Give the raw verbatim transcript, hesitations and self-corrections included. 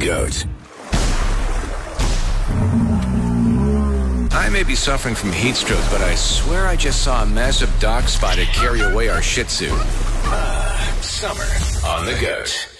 GOAT. I may be suffering from heat stroke, but I swear I just saw a massive dock spider carry away our Shih Tzu. Uh, summer on the GOAT.